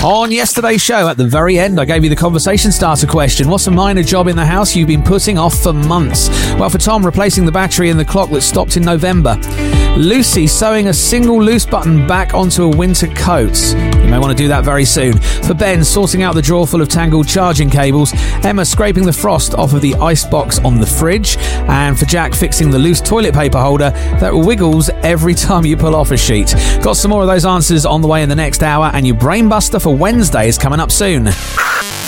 On yesterday's show, at the very end, I gave you the conversation starter question. What's a minor job in the house you've been putting off for months? Well, for Tom, replacing the battery in the clock that stopped in November. Lucy sewing a single loose button back onto a winter coat. You may want to do that very soon. For Ben, sorting out the drawer full of tangled charging cables. Emma scraping the frost off of the icebox on the fridge. And for Jack, fixing the loose toilet paper holder that wiggles every time you pull off a sheet. Got some more of those answers on the way in the next hour, and your brain buster for Wednesday is coming up soon.